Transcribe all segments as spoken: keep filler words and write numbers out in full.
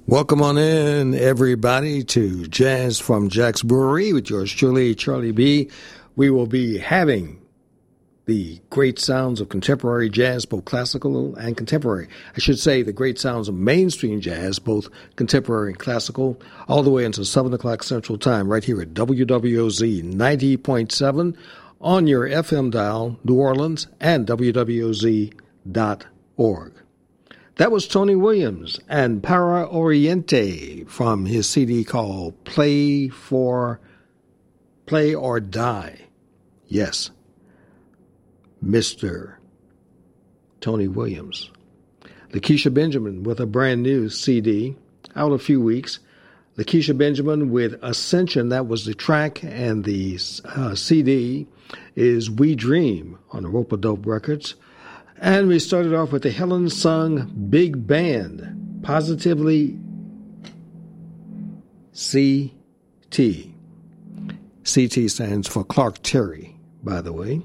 Welcome on in, everybody, to Jazz from Jack's Brewery with yours truly, Charlie B. We will be having the great sounds of contemporary jazz, both classical and contemporary. I should say the great sounds of mainstream jazz, both contemporary and classical, all the way until seven o'clock Central Time, right here at W W O Z ninety point seven on your F M dial, New Orleans, and W W O Z dot org. That was Tony Williams and Para Oriente from his C D called Play for Play or Die. Yes, Mister Tony Williams. Lakeisha Benjamin with a brand new C D, out a few weeks. Lakeisha Benjamin with Ascension, that was the track, and the uh, C D is We Dream on the Rope-A-Dope Records. And we started off with the Helen Sung Big Band, Positively C T. C T stands for Clark Terry, by the way.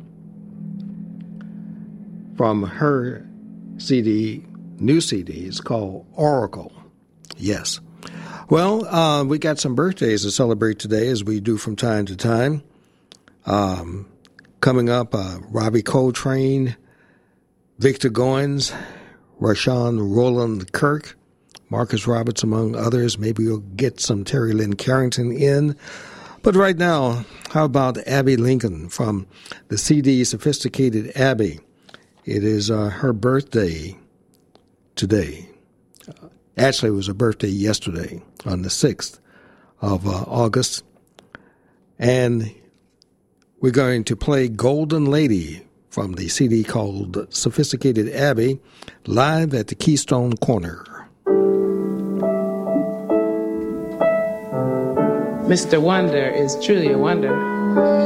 From her C D, new C D, it's called Oracle. Yes. Well, uh, we got some birthdays to celebrate today, as we do from time to time. Um, coming up, uh, Robbie Coltrane, Victor Goins, Rashawn Roland Kirk, Marcus Roberts, among others. Maybe we'll get some Terry Lynn Carrington in. But right now, how about Abby Lincoln from the C D Sophisticated Abby? It is uh, her birthday today. Actually, it was her birthday yesterday on the sixth of uh, August. And we're going to play Golden Lady from the C D called Sophisticated Abby, live at the Keystone Corner. Mister Wonder is truly a wonder.